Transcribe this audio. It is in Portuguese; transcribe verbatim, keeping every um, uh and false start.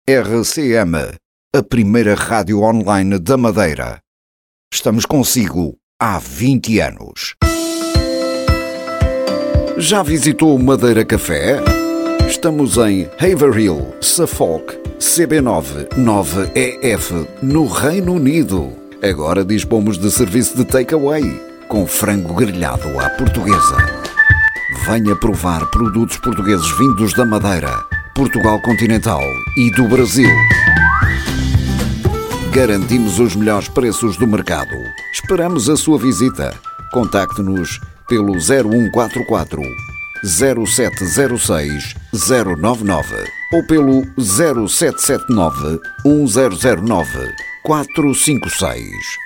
R C M, a primeira rádio online da Madeira. Estamos consigo há vinte anos. Já visitou Madeira Café? Estamos em Haverhill, Suffolk, C B nove nove E F, no Reino Unido. Agora dispomos de serviço de takeaway, com frango grelhado à portuguesa. Venha provar produtos portugueses vindos da Madeira, Portugal continental e do Brasil. Garantimos os melhores preços do mercado. Esperamos a sua visita. Contacte-nos pelo zero um quatro quatro, zero sete zero seis, zero nove nove ou pelo zero sete sete nove, um zero zero nove, quatro cinco seis.